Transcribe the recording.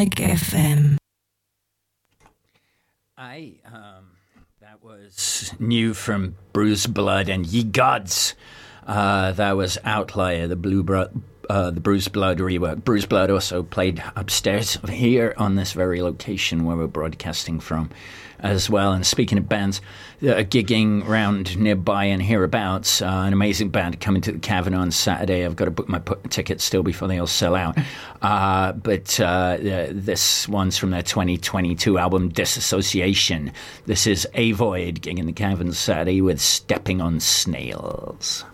FM. That was new from Bruce Blood and Ye Gods. That was Outlier, the Bruce Blood rework. Bruce Blood also played upstairs here on this very location where we're broadcasting from as well. And speaking of bands that are gigging around nearby and hereabouts, an amazing band coming to the Cavern on Saturday. I've got to book my tickets still before they all sell out. But this one's from their 2022 album, Disassociation. This is Avoid gigging the Cavern Saturday with Stepping on Snails.